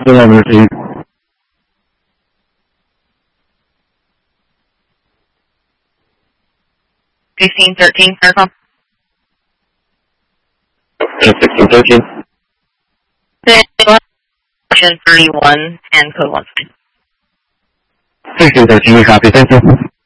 11 received. 1613, ClearCom. 1613. 31 and code 1. 1613, we copy. Thank you.